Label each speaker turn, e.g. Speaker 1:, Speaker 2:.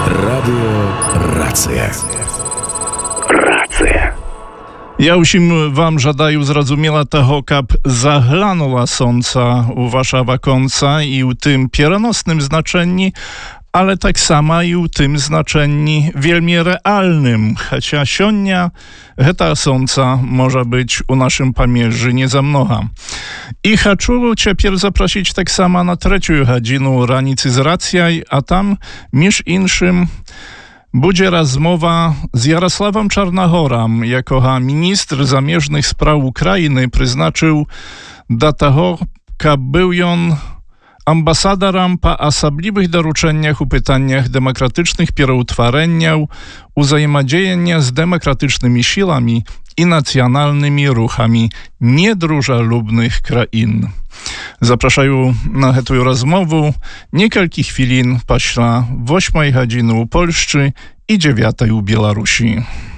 Speaker 1: Радіо Рація. Рація.
Speaker 2: Я усім вам жадаю зразумела таго, каб заглянула сонца у ваша ваконца і ў тым пераносным значэнні, ale tak sama i u tym znaczenni wielmi realnym, chociaż sionia geta sąca może być u naszym pamierzy nie za mnoga. I chcę ciepierw zaprosić tak samo na 3. godzinu ranicy z Racjaj, a tam między inszym będzie rozmowa z Jarosławem Czarnogorem, jako minister zamierzchnych spraw Ukrainy przyznaczył do tego, aby był on ambasadorem po osobliwych doruczeniach u pytaniach demokratycznych pieroutwareniał, uzajmodziejenia z demokratycznymi siłami i nacjonalnymi ruchami niedrużalubnych krain. Zapraszają na tę rozmowę niekalki chwilin pośla 8 godziny u Polszczy i 9 u Białorusi.